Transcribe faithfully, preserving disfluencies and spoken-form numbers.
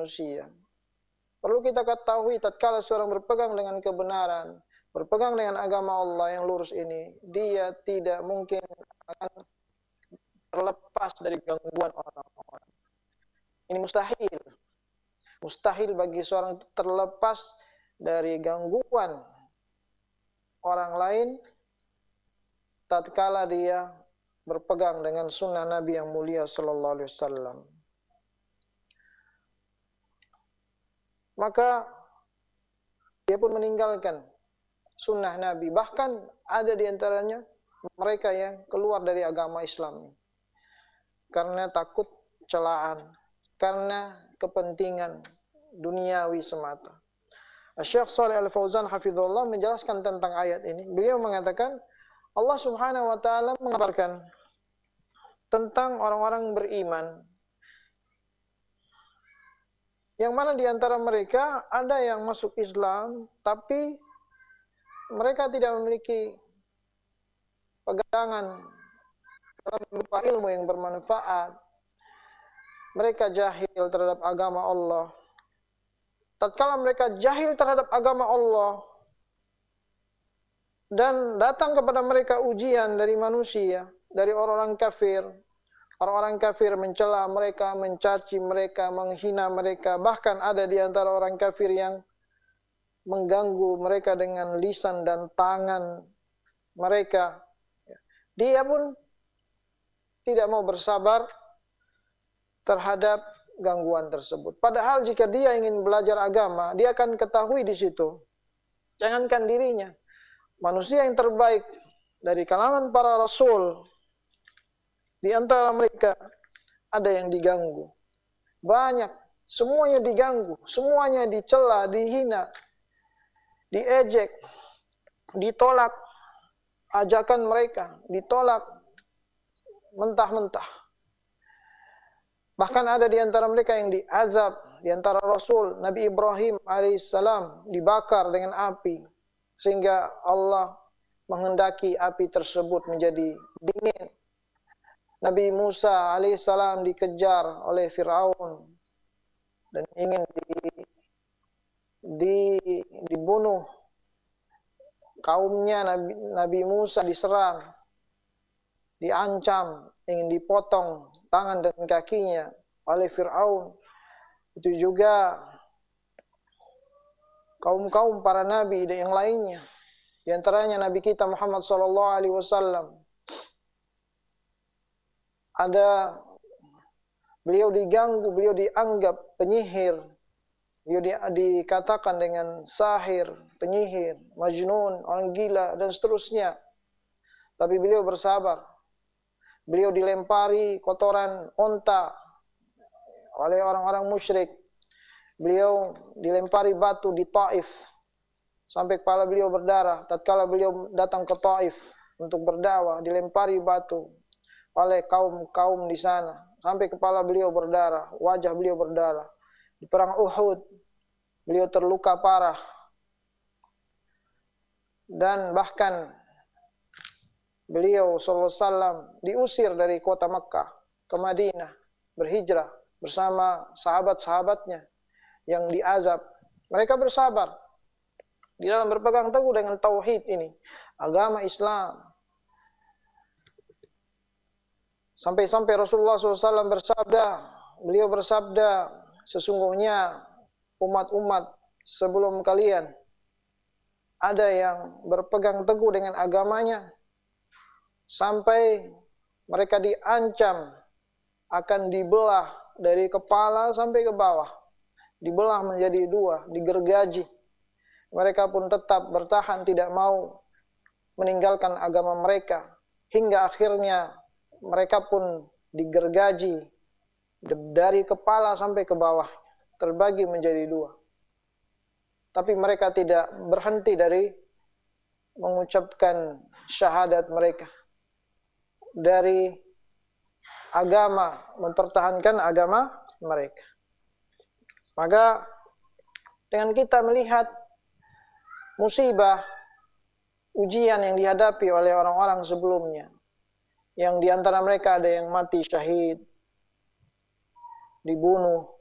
manusia. Perlu kita ketahui tatkala seorang berpegang dengan kebenaran, berpegang dengan agama Allah yang lurus ini, dia tidak mungkin akan terlepas dari gangguan orang-orang. Ini mustahil. Mustahil bagi seorang terlepas dari gangguan orang lain tatkala dia berpegang dengan sunnah Nabi yang mulia sallallahu alaihi wasallam. Maka dia pun meninggalkan sunnah Nabi. Bahkan ada di antaranya mereka yang keluar dari agama Islam karena takut celaan, karena kepentingan duniawi semata. Syekh Shalih Al-Fauzan hafizahullah menjelaskan tentang ayat ini. Beliau mengatakan Allah Subhanahu wa taala mengabarkan tentang orang-orang beriman yang mana di antara mereka ada yang masuk Islam tapi mereka tidak memiliki pegangan dalam berupa ilmu yang bermanfaat. Mereka jahil terhadap agama Allah. Tatkala mereka jahil terhadap agama Allah dan datang kepada mereka ujian dari manusia, dari orang-orang kafir, orang-orang kafir mencela mereka, mencaci mereka, menghina mereka, bahkan ada di antara orang kafir yang mengganggu mereka dengan lisan dan tangan mereka. Dia pun tidak mau bersabar terhadap gangguan tersebut. Padahal jika dia ingin belajar agama, dia akan ketahui di situ. Jangankan dirinya, manusia yang terbaik dari kalangan para rasul, di antara mereka ada yang diganggu. Banyak, semuanya diganggu, semuanya dicela, dihina, diejek, ditolak ajakan mereka, ditolak mentah-mentah. Bahkan ada di antara mereka yang diazab, di antara Rasul Nabi Ibrahim alaihissalam dibakar dengan api sehingga Allah menghendaki api tersebut menjadi dingin. Nabi Musa alaihissalam dikejar oleh Firaun dan ingin di, di, dibunuh. Kaumnya Nabi, Nabi Musa diserang, diancam, ingin dipotong tangan dan kakinya oleh Firaun. Itu juga kaum-kaum para nabi dan yang lainnya. Di antaranya Nabi kita Muhammad sallallahu alaihi wasallam. Ada beliau diganggu, beliau dianggap penyihir. Beliau di, dikatakan dengan sahir, penyihir, majnun, orang gila dan seterusnya. Tapi beliau bersabar. Beliau dilempari kotoran onta oleh orang-orang musyrik. Beliau dilempari batu di Taif sampai kepala beliau berdarah. Tatkala beliau datang ke Taif untuk berdakwah, dilempari batu oleh kaum-kaum di sana sampai kepala beliau berdarah, wajah beliau berdarah. Di perang Uhud beliau terluka parah. Dan bahkan beliau sallallahu alaihi wasallam diusir dari kota Makkah ke Madinah, berhijrah bersama sahabat-sahabatnya yang diazab. Mereka bersabar di dalam berpegang teguh dengan tauhid ini, agama Islam. Sampai-sampai Rasulullah sallallahu alaihi wasallam bersabda, beliau bersabda, sesungguhnya umat-umat sebelum kalian ada yang berpegang teguh dengan agamanya sampai mereka diancam akan dibelah dari kepala sampai ke bawah. Dibelah menjadi dua, digergaji. Mereka pun tetap bertahan, tidak mau meninggalkan agama mereka. Hingga akhirnya mereka pun digergaji dari kepala sampai ke bawah. Terbagi menjadi dua. Tapi mereka tidak berhenti dari mengucapkan syahadat mereka. Dari agama, mempertahankan agama mereka. Maka dengan kita melihat musibah, ujian yang dihadapi oleh orang-orang sebelumnya, yang diantara mereka ada yang mati syahid, dibunuh,